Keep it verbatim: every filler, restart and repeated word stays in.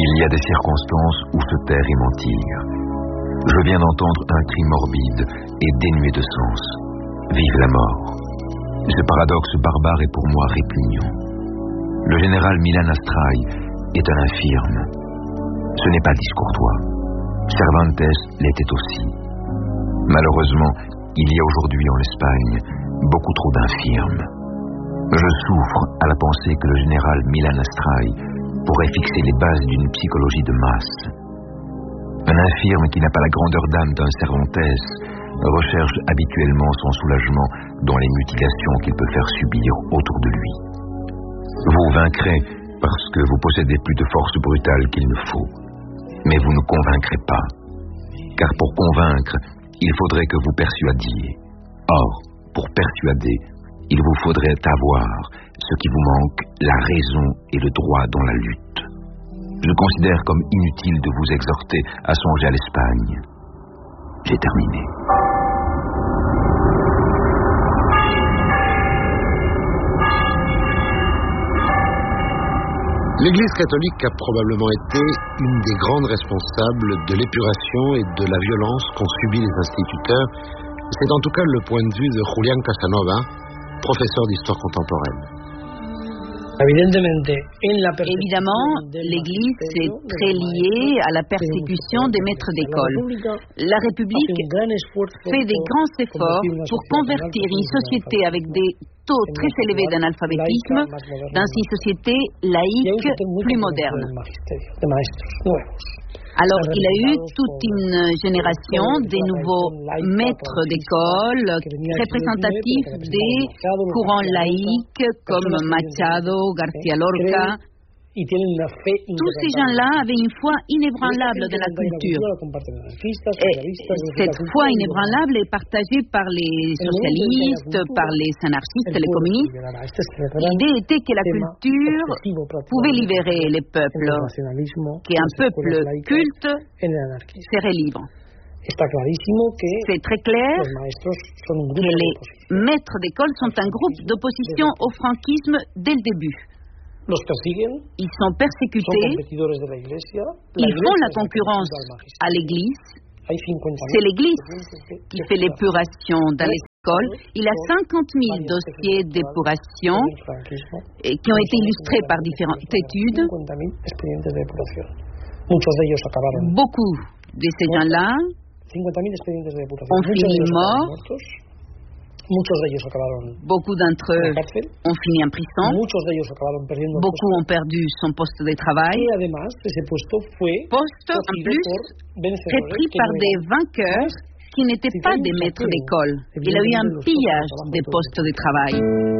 Il y a des circonstances où se taire et mentir. Je viens d'entendre un cri morbide et dénué de sens. Vive la mort. Ce paradoxe barbare est pour moi répugnant. Le général Milan Astray est un infirme. Ce n'est pas discourtois. Cervantes l'était aussi. Malheureusement, il y a aujourd'hui en Espagne beaucoup trop d'infirmes. Je souffre à la pensée que le général Milan Astray pourrait fixer les bases d'une psychologie de masse. Un infirme qui n'a pas la grandeur d'âme d'un Cervantes recherche habituellement son soulagement dans les mutilations qu'il peut faire subir autour de lui. Vous vaincrez parce que vous possédez plus de force brutale qu'il ne faut. Mais vous ne convaincrez pas. Car pour convaincre, il faudrait que vous persuadiez. Or, pour persuader, il vous faudrait avoir ce qui vous manque, la raison et le droit dans la lutte. Je considère comme inutile de vous exhorter à songer à l'Espagne. J'ai terminé. L'Église catholique a probablement été une des grandes responsables de l'épuration et de la violence qu'ont subi les instituteurs. C'est en tout cas le point de vue de Julián Casanova, professeur d'histoire contemporaine. Évidemment, l'Église est très liée à la persécution des maîtres d'école. La République fait des grands efforts pour convertir une société avec des taux très élevés d'analphabétisme dans une société laïque plus moderne. Alors, il y a eu toute une génération des nouveaux maîtres d'école représentatifs des courants laïques comme Machado, García Lorca. Tous ces gens-là avaient une foi inébranlable de la culture. Et cette foi inébranlable est partagée par les socialistes, par les anarchistes, les communistes. L'idée était que la culture pouvait libérer les peuples, qu'un peuple culte serait libre. C'est très clair que les maîtres d'école sont un groupe d'opposition au franquisme dès le début. Ils sont persécutés, ils font la concurrence à l'Église. C'est l'Église qui fait l'épuration dans les écoles. Il y a cinquante mille dossiers d'épuration qui ont été illustrés par différentes études. Beaucoup de ces gens-là ont fini morts. Beaucoup d'entre eux ont fini en prison. Beaucoup ont perdu son poste de travail. Poste, en plus, repris par des vainqueurs qui n'étaient pas des maîtres d'école. Il y a eu un pillage des postes de travail.